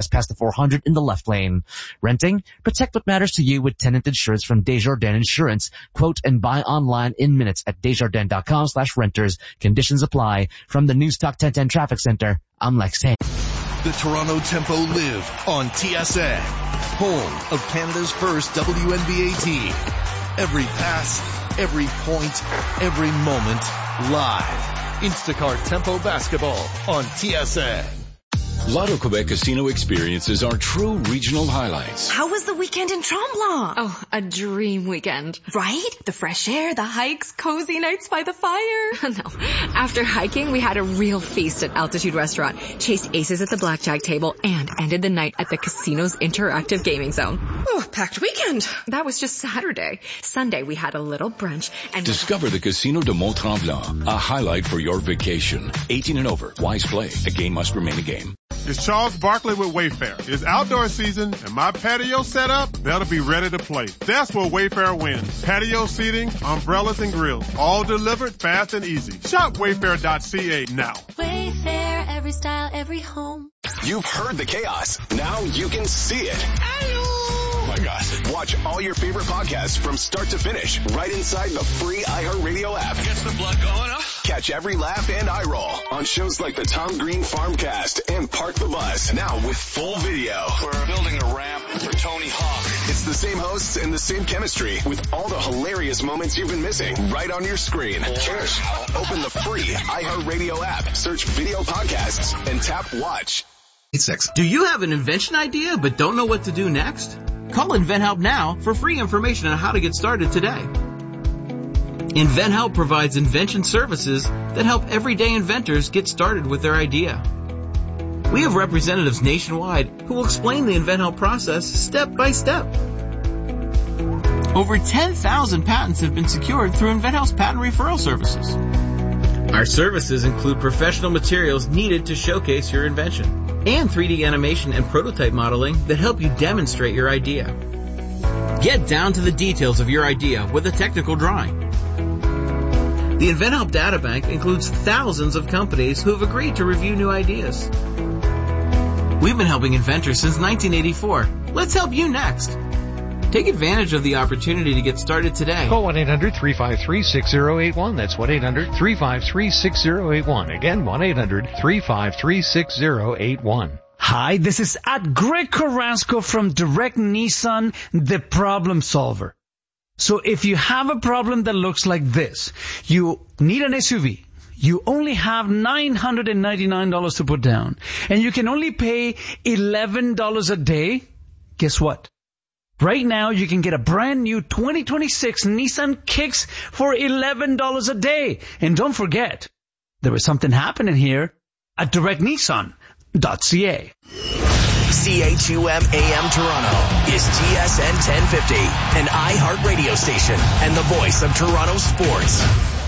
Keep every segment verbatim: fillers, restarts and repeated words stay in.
just past the four hundred in the left lane. Renting? Protect what matters to you with tenant insurance from Desjardins Insurance. Quote and buy online in minutes at desjardins.com slash renters. Conditions apply. From the Newstalk ten ten Traffic Center, I'm Lex Hay. The Toronto Tempo live on T S N, home of Canada's first W N B A team. Every pass, every point, every moment, live. Instacart Tempo Basketball on T S N. Lotto Quebec casino experiences are true regional highlights. How was the weekend in Tremblant? Oh, a dream weekend. Right? The fresh air, the hikes, cozy nights by the fire. No. After hiking, we had a real feast at Altitude Restaurant, chased aces at the blackjack table, and ended the night at the casino's interactive gaming zone. Oh, packed weekend. That was just Saturday. Sunday, we had a little brunch and... Discover the Casino de Mont-Tremblant, a highlight for your vacation. eighteen and over. Wise play. A game must remain a game. It's Charles Barkley with Wayfair. It's outdoor season, and my patio set up, they'll be ready to play. That's where Wayfair wins. Patio seating, umbrellas, and grills. All delivered fast and easy. Shop wayfair dot c a now. Wayfair, every style, every home. You've heard the chaos. Now you can see it. Oh my God. Watch all your favorite podcasts from start to finish right inside the free iHeartRadio app. Gets the blood going, huh? Catch every laugh and eye roll on shows like the Tom Green Farmcast and Park the Bus. Now with full video. We're building a ramp for Tony Hawk. It's the same hosts and the same chemistry with all the hilarious moments you've been missing right on your screen. Cheers. Open the free iHeartRadio app, search video podcasts, and tap watch. Do you have an invention idea but don't know what to do next? Call InventHelp now for free information on how to get started today. InventHelp provides invention services that help everyday inventors get started with their idea. We have representatives nationwide who will explain the InventHelp process step by step. Over ten thousand patents have been secured through InventHelp's patent referral services. Our services include professional materials needed to showcase your invention and three D animation and prototype modeling that help you demonstrate your idea. Get down to the details of your idea with a technical drawing. The InventHelp Databank includes thousands of companies who have agreed to review new ideas. We've been helping inventors since nineteen eighty-four. Let's help you next. Take advantage of the opportunity to get started today. Call one eight hundred three five three six zero eight one. That's one eight hundred three five three six zero eight one. Again, one eight hundred three five three six zero eight one. Hi, this is at Greg Carrasco from Direct Nissan, the problem solver. So if you have a problem that looks like this, you need an S U V. You only have nine hundred ninety-nine dollars to put down, and you can only pay eleven dollars a day. Guess what? Right now, you can get a brand new twenty twenty-six Nissan Kicks for eleven dollars a day. And don't forget, there is something happening here at direct nissan dot c a. C H U M A M Toronto is T S N ten fifty, an iHeart radio station and the voice of Toronto sports.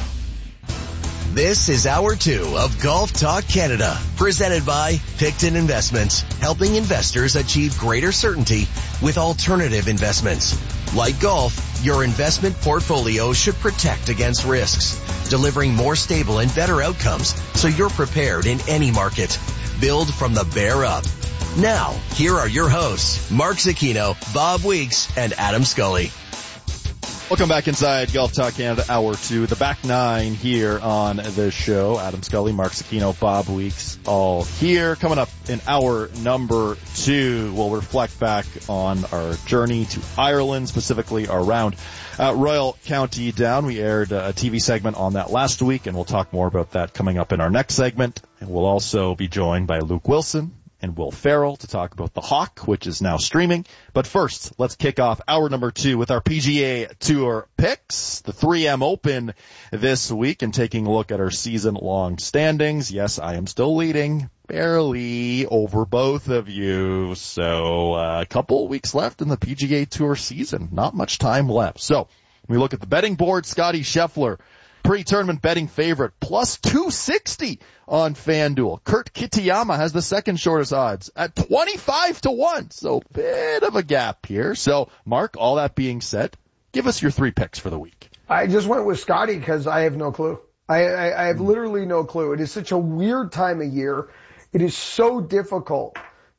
This is hour two of Golf Talk Canada, presented by Picton Investments, helping investors achieve greater certainty with alternative investments. Like golf, your investment portfolio should protect against risks, delivering more stable and better outcomes so you're prepared in any market. Build from the bear up. Now, here are your hosts, Mark Zecchino, Bob Weeks, and Adam Scully. Welcome back inside Golf Talk Canada, hour two. The back nine here on the show. Adam Scully, Mark Zecchino, Bob Weeks, all here. Coming up in hour number two, we'll reflect back on our journey to Ireland, specifically our round at Royal County Down. We aired a T V segment on that last week, and we'll talk more about that coming up in our next segment. And we'll also be joined by Luke Wilson and Will Farrell to talk about The Hawk, which is now streaming. But first, let's kick off hour number two with our P G A Tour picks, the three M Open this week, and taking a look at our season-long standings. Yes, I am still leading, barely, over both of you. So uh, a couple weeks left in the P G A Tour season. Not much time left. So we look at the betting board. Scotty Scheffler, pre-tournament betting favorite, plus two sixty on FanDuel. Kurt Kitayama has the second shortest odds at twenty-five to one. So bit of a gap here. So, Mark, all that being said, give us your three picks for the week. I just went with Scotty because I have no clue. I, I, I have literally no clue. It is such a weird time of year. It is so difficult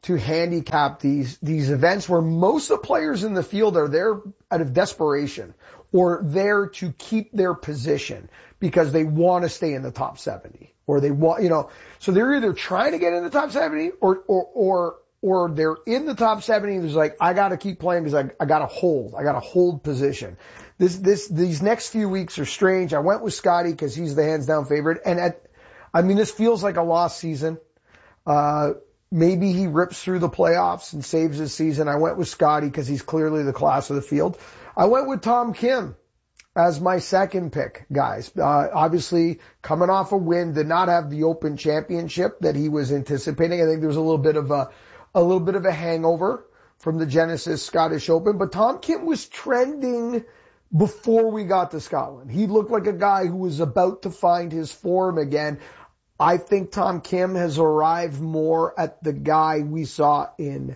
to handicap these, these events where most of the players in the field are there out of desperation or there to keep their position because they want to stay in the top seventy or they want, you know, so they're either trying to get in the top seventy or, or, or, or they're in the top seventy and there's like, I gotta keep playing because I, I gotta hold, I gotta hold position. This, this, these next few weeks are strange. I went with Scotty because he's the hands down favorite. And at, I mean, this feels like a lost season. Uh, maybe he rips through the playoffs and saves his season. I went with Scotty because he's clearly the class of the field. I went with Tom Kim as my second pick, guys. Uh, obviously coming off a win, did not have the Open Championship that he was anticipating. I think there was a little bit of a, a little bit of a hangover from the Genesis Scottish Open, but Tom Kim was trending before we got to Scotland. He looked like a guy who was about to find his form again. I think Tom Kim has arrived more at the guy we saw in,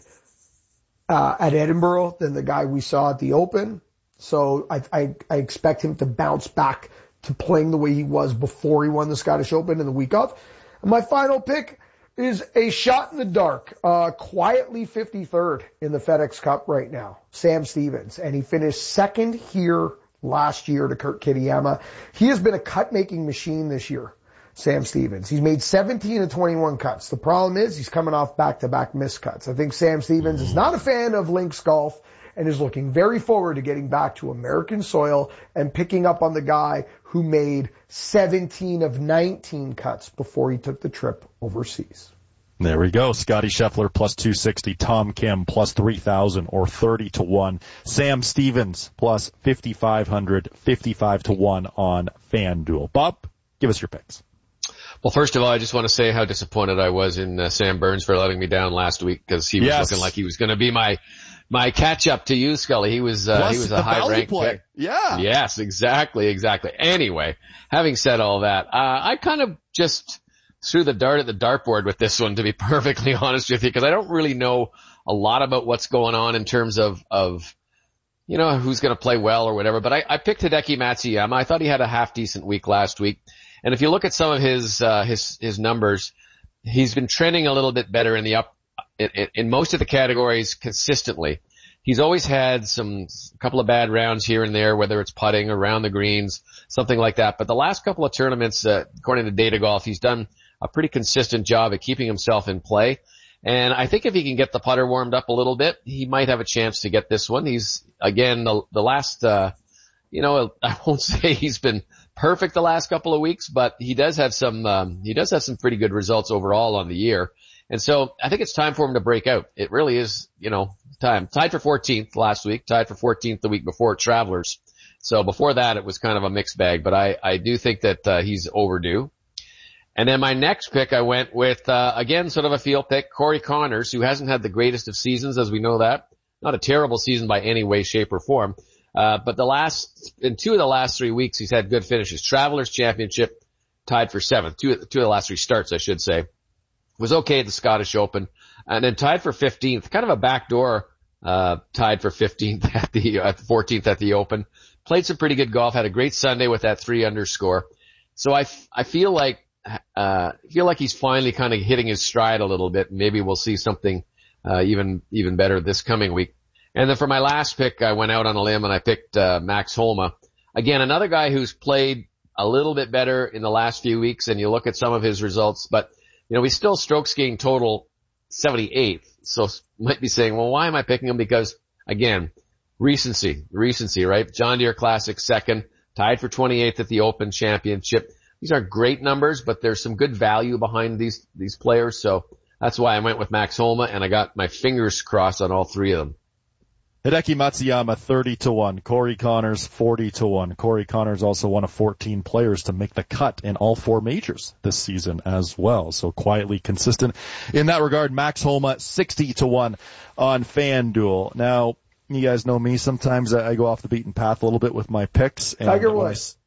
uh, at Edinburgh than the guy we saw at the Open. So I, I, I expect him to bounce back to playing the way he was before he won the Scottish Open in the week of. And my final pick is a shot in the dark, uh, quietly fifty-third in the FedEx Cup right now, Sam Stevens. And he finished second here last year to Kurt Kitayama. He has been a cut-making machine this year, Sam Stevens. He's made seventeen of twenty-one cuts. The problem is he's coming off back-to-back missed cuts. I think Sam Stevens is not a fan of links golf and is looking very forward to getting back to American soil and picking up on the guy who made seventeen of nineteen cuts before he took the trip overseas. There we go. Scotty Scheffler plus two sixty, Tom Kim plus three thousand or thirty to one, Sam Stevens plus fifty-five hundred, fifty-five to one on FanDuel. Bob, give us your picks. Well, first of all, I just want to say how disappointed I was in uh, Sam Burns for letting me down last week because he was yes. looking like he was going to be my my catch up to you, Scully. He was uh, Plus he was the a high ranked pick. Yeah. Yes, exactly, exactly. Anyway, having said all that, uh, I kind of just threw the dart at the dartboard with this one, to be perfectly honest with you, because I don't really know a lot about what's going on in terms of of you know who's going to play well or whatever. But I, I picked Hideki Matsuyama. I thought he had a half decent week last week. And if you look at some of his, uh, his, his numbers, he's been trending a little bit better in the up, in, in most of the categories consistently. He's always had some, a couple of bad rounds here and there, whether it's putting around the greens, something like that. But the last couple of tournaments, uh, according to Data Golf, he's done a pretty consistent job at keeping himself in play. And I think if he can get the putter warmed up a little bit, he might have a chance to get this one. He's, again, the, the last, uh, you know, I won't say he's been perfect the last couple of weeks, but he does have some, um, he does have some pretty good results overall on the year. And so I think it's time for him to break out. It really is, you know, time. Tied for fourteenth last week, tied for fourteenth the week before at Travelers. So before that, it was kind of a mixed bag, but I, I do think that, uh, he's overdue. And then my next pick, I went with, uh, again, sort of a field pick, Corey Connors, who hasn't had the greatest of seasons, as we know that. Not a terrible season by any way, shape, or form. Uh, but the last, in two of the last three weeks, he's had good finishes. Travelers Championship, tied for seventh. Two, two of the last three starts, I should say. Was okay at the Scottish Open. And then tied for fifteenth. Kind of a backdoor, uh, tied for fifteenth at the, at the fourteenth at the Open. Played some pretty good golf. Had a great Sunday with that three under score. So I, I feel like, uh, feel like he's finally kind of hitting his stride a little bit. Maybe we'll see something, uh, even, even better this coming week. And then for my last pick, I went out on a limb and I picked, uh, Max Homa. Again, another guy who's played a little bit better in the last few weeks, and you look at some of his results, but, you know, he's still stroke skiing total seventy-eighth. So you might be saying, well, why am I picking him? Because, again, recency, recency, right? John Deere Classic second, tied for twenty-eighth at the Open Championship. These aren't great numbers, but there's some good value behind these, these players. So that's why I went with Max Homa, and I got my fingers crossed on all three of them. Hideki Matsuyama, thirty to one. Corey Connors, forty to one. Corey Connors also one of fourteen players to make the cut in all four majors this season as well. So quietly consistent in that regard. Max Homa, sixty to one on FanDuel. Now, you guys know me. Sometimes I go off the beaten path a little bit with my picks. And Tiger Woods.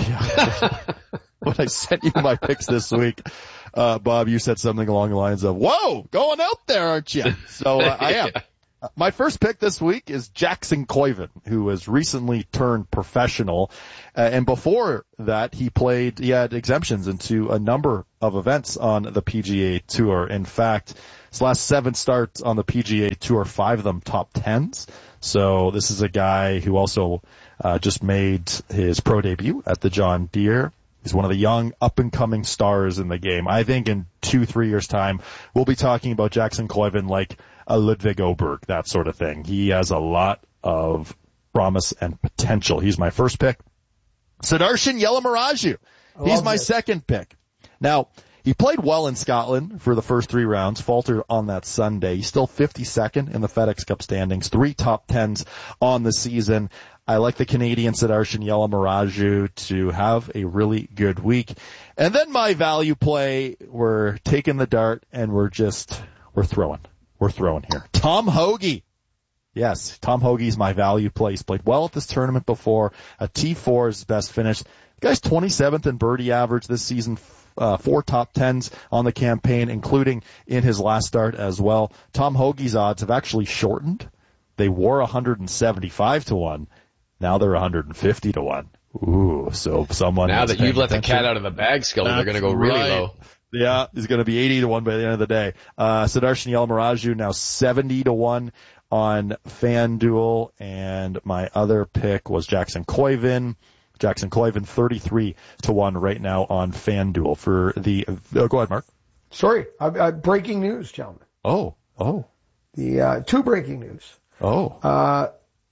Yeah. When I sent you my picks this week, uh, Bob, you said something along the lines of, whoa, going out there, aren't you? So uh, I am. My first pick this week is Jackson Koivin, who has recently turned professional. Uh, and before that, he played, he had exemptions into a number of events on the P G A Tour. In fact, His last seven starts on the P G A Tour, five of them top tens. So this is a guy who also uh, just made his pro debut at the John Deere. He's one of the young, up-and-coming stars in the game. I think in two, three years' time, we'll be talking about Jackson Koivu like a Ludwig Oberg, that sort of thing. He has a lot of promise and potential. He's my first pick. Sudarshan Yelamaraju. He's my it. second pick. Now, he played well in Scotland for the first three rounds, faltered on that Sunday. He's still fifty-second in the FedEx Cup standings, three top tens on the season. I like the Canadian Sudarshan Yelamaraju to have a really good week. And then my value play, we're taking the dart and we're just, we're throwing. We're throwing here. Tom Hoge. Yes, Tom Hoage's my value play. He's played well at this tournament before. A T four is his best finish. The guy's twenty-seventh in birdie average this season. Uh, four top tens on the campaign, including in his last start as well. Tom Hoage's odds have actually shortened. They were one hundred seventy-five to one. Now they're one hundred fifty to one. Ooh, so someone now that you've let attention. the cat out of the bag, Scully, they're going to go really right. low. Yeah, he's going to be eighty to one by the end of the day. Uh, Sudarshan Yelamaraju now seventy to one on FanDuel, and my other pick was Jackson Koivu. Jackson Koivu thirty-three to one right now on FanDuel for the, uh, go ahead, Mark. Sorry, uh, uh, breaking news, gentlemen. Oh, oh. The, uh, two breaking news. Oh. Uh,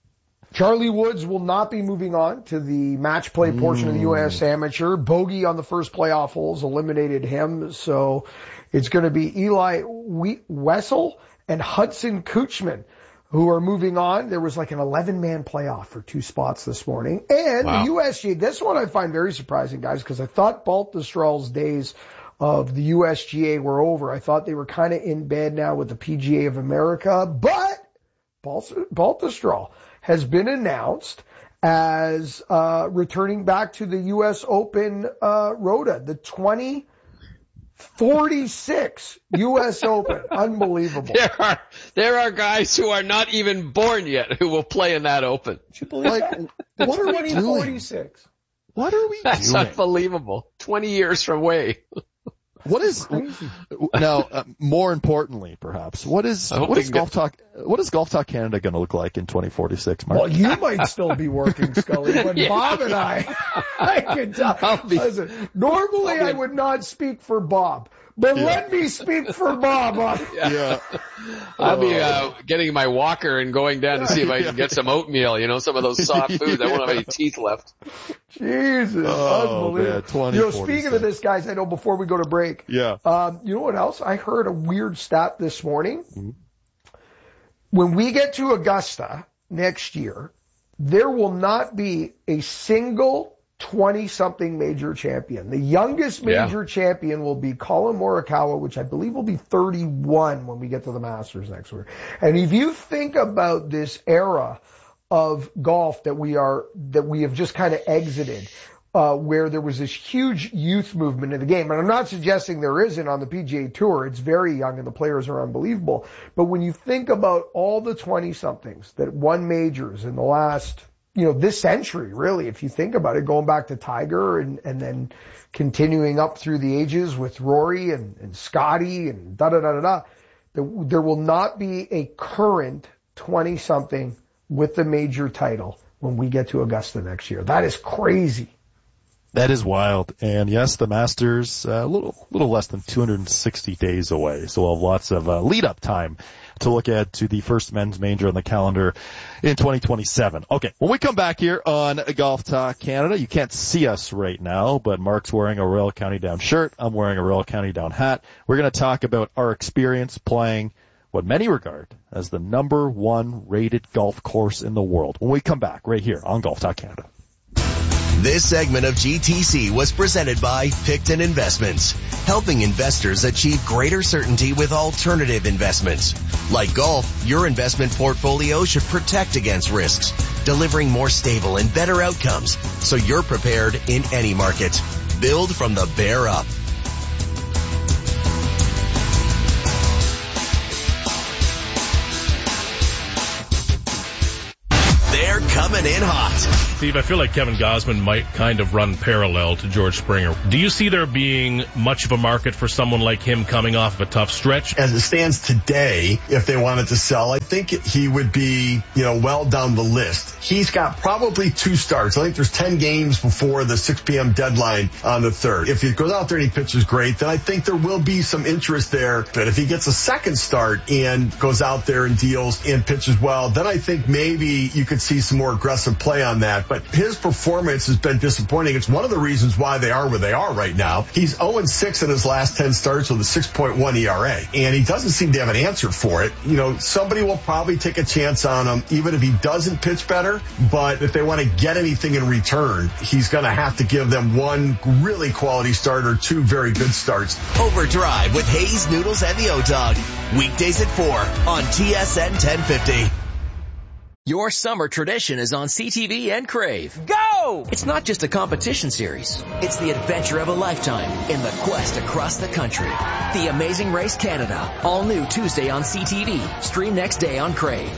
Charlie Woods will not be moving on to the match play portion mm. of the U S Amateur. Bogey on the first playoff holes eliminated him, so it's going to be Eli Wessel and Hudson Kutchman who are moving on. There was like an eleven-man playoff for two spots this morning. And wow. the U S G A, this one I find very surprising, guys, because I thought Baltustral's days of the U S G A were over. I thought they were kind of in bed now with the P G A of America, but Baltustral has been announced as uh returning back to the U S Open uh Rota, the twenty forty-six U S Open. Unbelievable. There are there are guys who are not even born yet who will play in that Open. Did you believe like, that? What are we doing? What are we That's doing? That's unbelievable. Twenty years from way. What is now? Uh, more importantly, perhaps, what is what is Golf Talk? What is Golf Talk Canada going to look like in twenty forty-six? Mark? Well, you might still be working, Scully, but yeah. Bob and I, I can tell. Be, Listen, normally be, I would not speak for Bob, but yeah. let me speak for Bob. yeah. yeah. I'll be uh, getting my walker and going down to see if I can get some oatmeal. You know, some of those soft foods. I won't have any teeth left. Jesus, oh, unbelievable. Man, you know, speaking of this, guys, I know before we go to break. Yeah. Um, you know what else? I heard a weird stat this morning. Mm-hmm. When we get to Augusta next year, there will not be a single twenty-something major champion. The youngest major yeah. champion will be Colin Morikawa, which I believe will be thirty-one when we get to the Masters next year. And if you think about this era of golf that we are, that we have just kind of exited, uh, where there was this huge youth movement in the game. And I'm not suggesting there isn't on the P G A Tour. It's very young and the players are unbelievable. But when you think about all the twenty-somethings that won majors in the last, you know, this century, really, if you think about it, going back to Tiger and, and then continuing up through the ages with Rory and, and Scotty and da-da-da-da-da, there will not be a current twenty-something with the major title when we get to Augusta next year. That is crazy. That is wild. And yes, the Masters, a uh, little, little less than two hundred sixty days away. So we'll have lots of uh, lead up time to look at to the first men's major on the calendar in twenty twenty-seven. Okay. When we come back here on Golf Talk Canada, you can't see us right now, but Mark's wearing a Royal County Down shirt. I'm wearing a Royal County Down hat. We're going to talk about our experience playing what many regard as the number one rated golf course in the world. When we come back right here on Golf Talk Canada. This segment of G T C was presented by Picton Investments, helping investors achieve greater certainty with alternative investments. Like golf, your investment portfolio should protect against risks, delivering more stable and better outcomes so you're prepared in any market. Build from the bear up. They're coming coming in hot. Steve, I feel like Kevin Gausman might kind of run parallel to George Springer. Do you see there being much of a market for someone like him coming off of a tough stretch? As it stands today, if they wanted to sell, I think he would be, you know, well down the list. He's got probably two starts. I think there's ten games before the six p.m. deadline on the third. If he goes out there and he pitches great, then I think there will be some interest there. But if he gets a second start and goes out there and deals and pitches well, then I think maybe you could see some more aggressive play on that. But his performance has been disappointing. It's one of the reasons why they are where they are right now. He's oh and six in his last ten starts with a six point one E R A, and he doesn't seem to have an answer for it. You know, somebody will probably take a chance on him, even if he doesn't pitch better. But if they want to get anything in return, he's going to have to give them one really quality start or two very good starts. Overdrive with Hayes, Noodles, and the O-Dog. Weekdays at four on T S N ten fifty. Your summer tradition is on C T V and Crave. Go! It's not just a competition series. It's the adventure of a lifetime in the quest across the country. The Amazing Race Canada. All new Tuesday on C T V. Stream next day on Crave.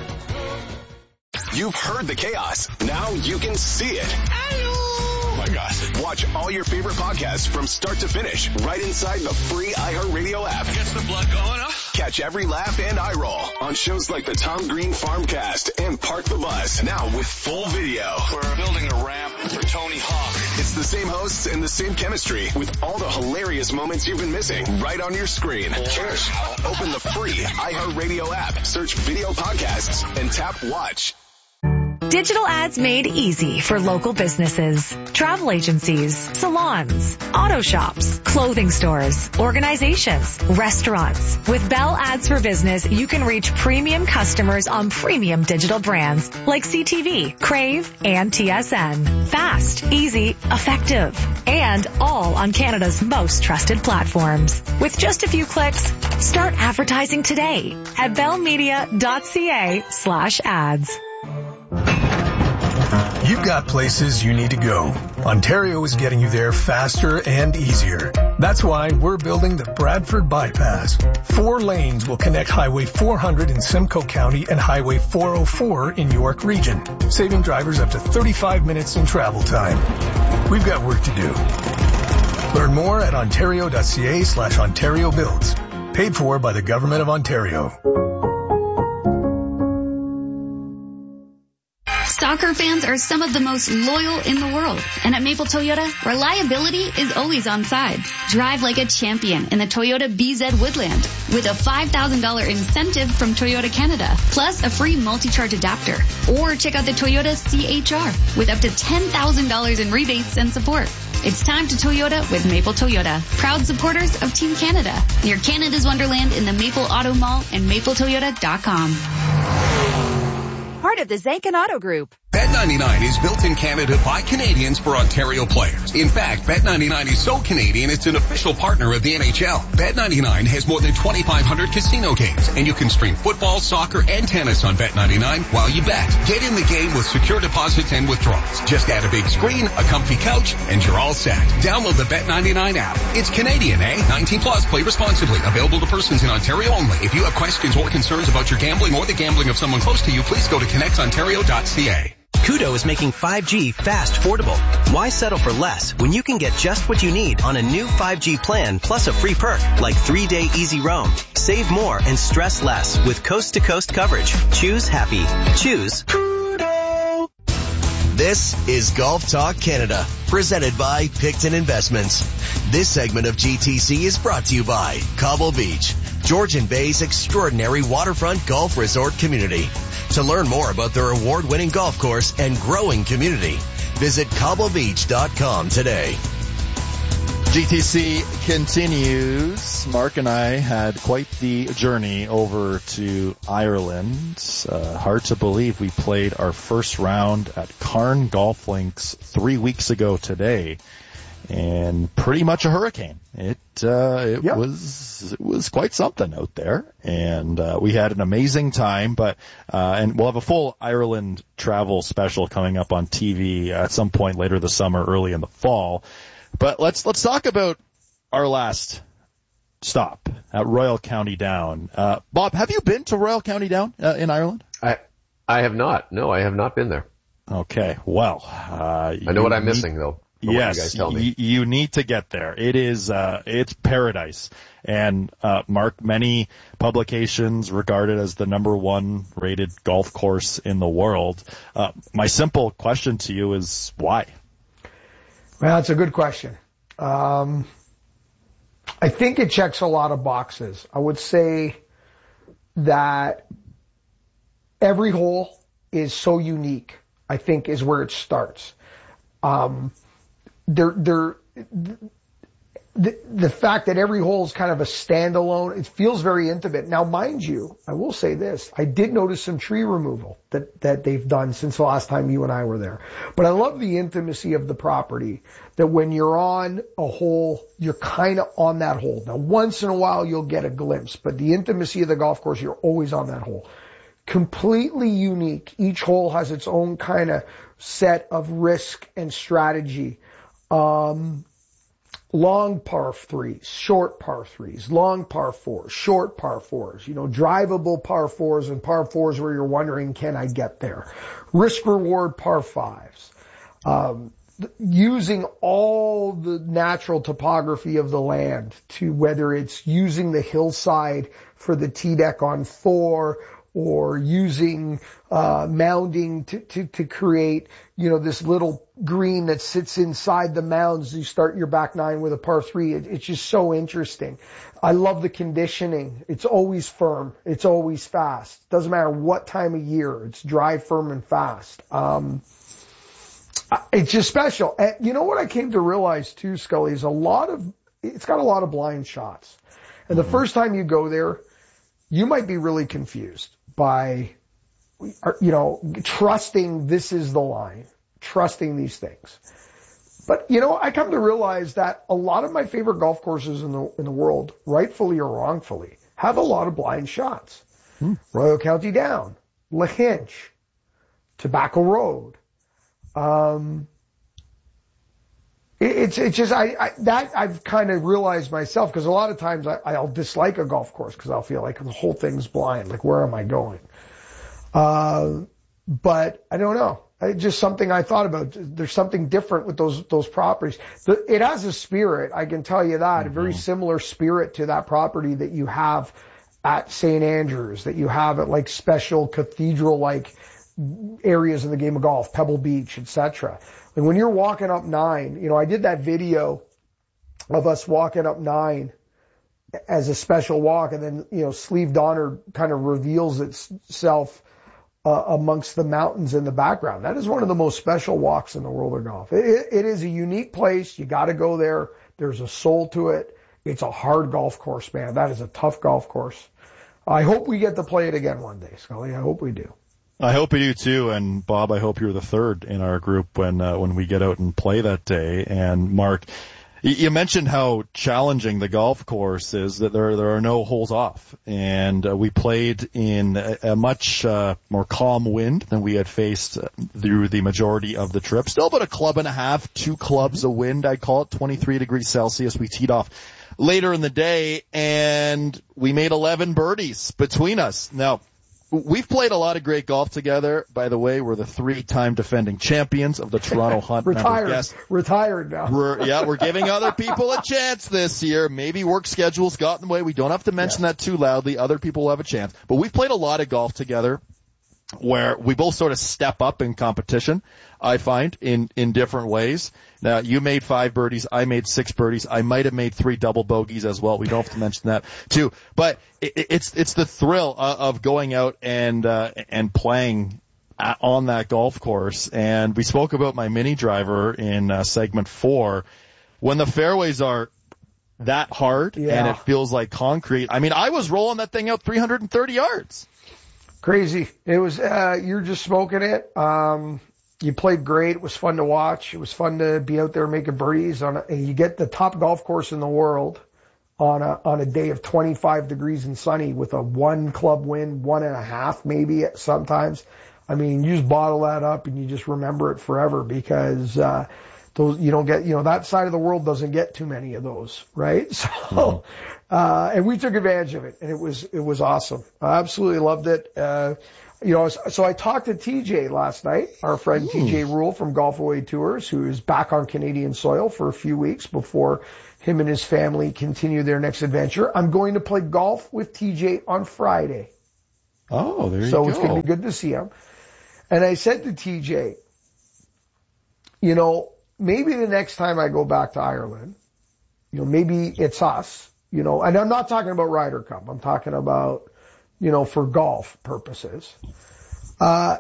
You've heard the chaos. Now you can see it. Oh my gosh. Watch all your favorite podcasts from start to finish right inside the free iHeartRadio app. Gets the blood going, huh? Catch every laugh and eye roll on shows like the Tom Green Farmcast and Park the Bus. Now with full video. We're building a ramp for Tony Hawk. It's the same hosts and the same chemistry with all the hilarious moments you've been missing right on your screen. Cheers. Open the free iHeartRadio app, search video podcasts, and tap watch. Digital ads made easy for local businesses, travel agencies, salons, auto shops, clothing stores, organizations, restaurants. With Bell Ads for Business, you can reach premium customers on premium digital brands like C T V, Crave, and T S N. Fast, easy, effective, and all on Canada's most trusted platforms. With just a few clicks, start advertising today at bellmedia.ca slash ads. You've got places you need to go. Ontario is getting you there faster and easier. That's why we're building the Bradford Bypass. Four lanes will connect Highway four hundred in Simcoe County and Highway four oh four in York Region, saving drivers up to thirty-five minutes in travel time. We've got work to do. Learn more at ontario.ca slash Ontario Builds. Paid for by the Government of Ontario. Soccer fans are some of the most loyal in the world. And at Maple Toyota, reliability is always on side. Drive like a champion in the Toyota B Z Woodland with a five thousand dollars incentive from Toyota Canada, plus a free multi-charge adapter. Or check out the Toyota C H R with up to ten thousand dollars in rebates and support. It's time to Toyota with Maple Toyota, proud supporters of Team Canada. Near Canada's Wonderland in the Maple Auto Mall and maple toyota dot com. Part of the Zankin Auto Group. Bet ninety-nine is built in Canada by Canadians for Ontario players. In fact, Bet ninety-nine is so Canadian it's an official partner of the N H L. Bet ninety-nine has more than twenty-five hundred casino games, and you can stream football, soccer, and tennis on Bet ninety-nine while you bet. Get in the game with secure deposits and withdrawals. Just add a big screen, a comfy couch, and you're all set. Download the Bet ninety-nine app. It's Canadian, eh? nineteen plus, play responsibly. Available to persons in Ontario only. If you have questions or concerns about your gambling or the gambling of someone close to you, please go to connect ontario dot c a. Koodo is making five G fast affordable. Why settle for less when you can get just what you need on a new five G plan plus a free perk like three-day easy roam. Save more and stress less with coast-to-coast coverage. Choose happy. Choose Koodo. This is Golf Talk Canada, presented by Picton Investments. This segment of G T C is brought to you by Cobble Beach, Georgian Bay's extraordinary waterfront golf resort community. To learn more about their award-winning golf course and growing community, visit cobble beach dot com today. G T C continues. Mark and I had quite the journey over to Ireland. Uh, hard to believe we played our first round at Carn Golf Links three weeks ago today. And pretty much a hurricane. It uh it yep. was it was quite something out there, and uh we had an amazing time. But uh and we'll have a full Ireland travel special coming up on T V at some point later this summer, early in the fall. But let's let's talk about our last stop at Royal County Down. Uh Bob, have you been to Royal County Down uh, in Ireland? I I have not. No, I have not been there. Okay, well, uh, I know what I'm need, missing though. Yes, you, guys tell me. y- you need to get there. It is, uh, it's paradise. And, uh, Mark, many publications regard it as the number one rated golf course in the world. Uh, my simple question to you is why? Well, that's a good question. Um, I think it checks a lot of boxes. I would say that every hole is so unique, I think, is where it starts. Um, there, there, the, the fact that every hole is kind of a standalone, it feels very intimate. Now, mind you, I will say this, I did notice some tree removal that, that they've done since the last time you and I were there. But I love the intimacy of the property, that when you're on a hole, you're kind of on that hole. Now, once in a while, you'll get a glimpse, but the intimacy of the golf course, you're always on that hole. Completely unique. Each hole has its own kind of set of risk and strategy. Um, long par threes, short par threes, long par fours, short par fours, you know, drivable par fours and par fours where you're wondering, can I get there? Risk reward par fives. Um, using all the natural topography of the land to whether it's using the hillside for the tee deck on four, or using uh mounding to, to, to create, you know, this little green that sits inside the mounds. You start your back nine with a par three. It, it's just so interesting. I love the conditioning. It's always firm. It's always fast. Doesn't matter what time of year. It's dry, firm, and fast. Um It's just special. And you know what I came to realize too, Scully, is a lot of, it's got a lot of blind shots. And the first time you go there, you might be really confused by, you know, trusting this is the line, trusting these things. But, you know, I come to realize that a lot of my favorite golf courses in the, in the world, rightfully or wrongfully, have a lot of blind shots. Hmm. Royal County Down, La Hinch, Tobacco Road. Um, it, it's, it's just, I, I, that I've kind of realized myself, because a lot of times I, I'll dislike a golf course because I'll feel like the whole thing's blind. Like, where am I going? Uh, but I don't know. It's just something I thought about. There's something different with those, those properties. The, it has a spirit. I can tell you that. Mm-hmm. A very similar spirit to that property that you have at Saint Andrews, that you have at like special cathedral-like areas in the game of golf, Pebble Beach, et cetera. And when you're walking up nine, you know, I did that video of us walking up nine as a special walk, and then, you know, Sleeve Donner kind of reveals itself uh, amongst the mountains in the background. That is one of the most special walks in the world of golf. It, it is a unique place. You got to go there. There's a soul to it. It's a hard golf course, man. That is a tough golf course. I hope we get to play it again one day, Scully. I hope we do. I hope you do too, and Bob, I hope you're the third in our group when uh, when we get out and play that day. And Mark, you mentioned how challenging the golf course is, that there there are no holes off, and uh, we played in a, a much uh, more calm wind than we had faced through the majority of the trip. Still about a club and a half, two clubs of wind, I'd call it, twenty-three degrees Celsius. We teed off later in the day, and we made eleven birdies between us. Now, we've played a lot of great golf together. By the way, we're the three-time defending champions of the Toronto Hunt. Retired. Guest. Retired now. We're, yeah, we're giving other people a chance this year. Maybe work schedules got in the way. We don't have to mention yeah. that too loudly. Other people will have a chance. But we've played a lot of golf together where we both sort of step up in competition, I find, in, in different ways. Now, you made five birdies. I made six birdies. I might have made three double bogeys as well. We don't have to mention that too. But it, it's, it's the thrill of going out and, uh, and playing on that golf course. And we spoke about my mini driver in uh, segment four. When the fairways are that hard yeah. and it feels like concrete. I mean, I was rolling that thing out three hundred thirty yards. Crazy. It was, uh, you're just smoking it. Um, you played great. It was fun to watch. It was fun to be out there making birdies on a, and you get the top golf course in the world on a, on a day of twenty-five degrees and sunny with a one club wind, one and a half maybe sometimes. I mean, you just bottle that up and you just remember it forever because, uh, those, you don't get, you know, that side of the world doesn't get too many of those, right? So, mm-hmm. uh, and we took advantage of it, and it was, it was awesome. I absolutely loved it. Uh, you know, so I talked to T J last night, our friend mm. T J Rule from Golf Away Tours, who is back on Canadian soil for a few weeks before him and his family continue their next adventure. I'm going to play golf with T J on Friday. Oh, there you so go. So it's going to be good to see him. And I said to T J, you know, maybe the next time I go back to Ireland, you know, maybe it's us, you know, and I'm not talking about Ryder Cup. I'm talking about, you know, for golf purposes. Uh,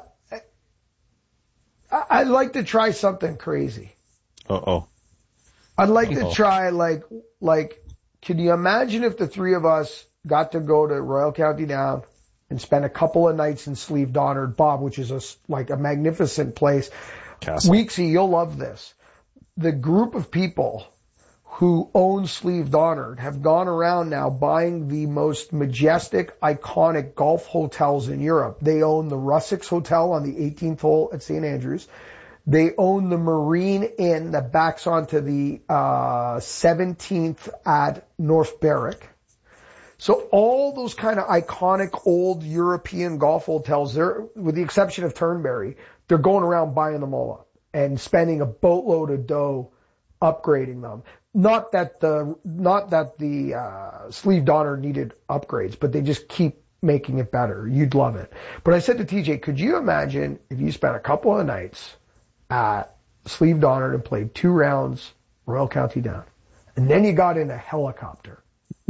I, I'd like to try something crazy. Uh-oh. I'd like Uh-oh. to try, like, like, can you imagine if the three of us got to go to Royal County Down and spend a couple of nights in Slieve Donard, Bob, which is a, like a magnificent place. Castle. Weeksy, you'll love this. The group of people who own Slieve Donard have gone around now buying the most majestic, iconic golf hotels in Europe. They own the Russex Hotel on the eighteenth hole at Saint Andrews. They own the Marine Inn that backs onto the uh seventeenth at North Berwick. So all those kind of iconic old European golf hotels, they're, with the exception of Turnberry, they're going around buying them all up and spending a boatload of dough upgrading them. Not that the, not that the, uh, Slieve Donard needed upgrades, but they just keep making it better. You'd love it. But I said to T J, could you imagine if you spent a couple of nights at Slieve Donard and played two rounds Royal County Down, and then you got in a helicopter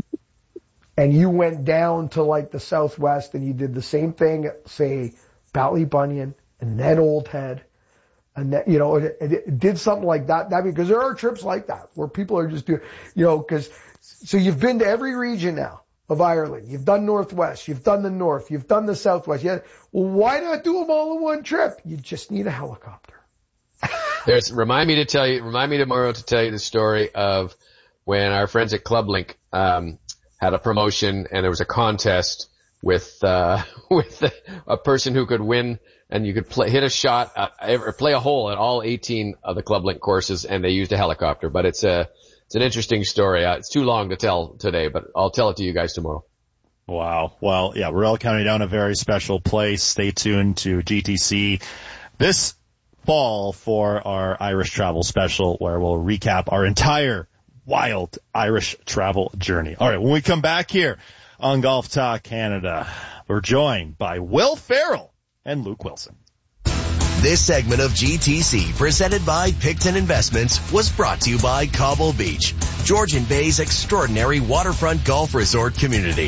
and you went down to like the Southwest and you did the same thing at, say, Ballybunion and then Old Head. And that, you know, it, it did something like that. That because there are trips like that where people are just doing, you know, because so you've been to every region now of Ireland. You've done Northwest. You've done the North. You've done the Southwest. Yeah. Well, why not do them all in one trip? You just need a helicopter. There's remind me to tell you. Remind me tomorrow to tell you the story of when our friends at Club Link um, had a promotion and there was a contest with uh, with a person who could win. And you could play, hit a shot, uh, or play a hole at all eighteen of the Club Link courses, and they used a helicopter. But it's a, it's an interesting story. Uh, it's too long to tell today, but I'll tell it to you guys tomorrow. Wow. Well, yeah, Royal County Down, a very special place. Stay tuned to G T C this fall for our Irish travel special, where we'll recap our entire wild Irish travel journey. All right, when we come back here on Golf Talk Canada, we're joined by Will Ferrell and Luke Wilson. This segment of G T C, presented by Picton Investments, was brought to you by Cobble Beach, Georgian Bay's extraordinary waterfront golf resort community.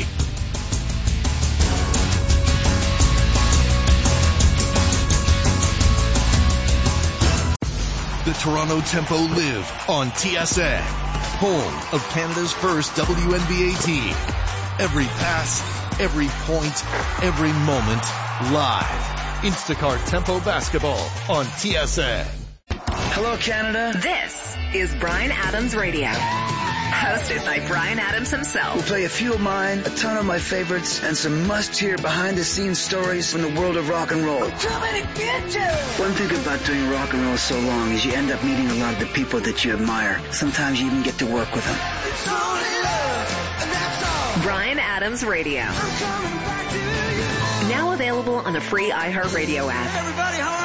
The Toronto Tempo live on T S N, home of Canada's first W N B A team. Every pass, every point, every moment, live. Instacart Tempo Basketball on T S N. Hello, Canada. This is Bryan Adams Radio. Hosted by Bryan Adams himself. We'll play a few of mine, a ton of my favorites, and some must-hear behind-the-scenes stories from the world of rock and roll. Too many bitches! One thing about doing rock and roll so long is you end up meeting a lot of the people that you admire. Sometimes you even get to work with them. It's only love, and that's all. Bryan Adams Radio. Now available on the free iHeartRadio app. Everybody home!